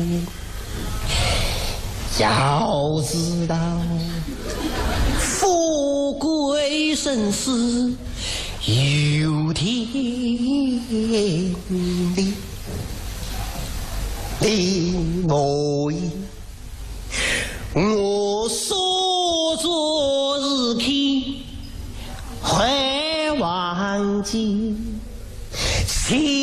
要知道富贵生死有天理，令我所做日期会忘记。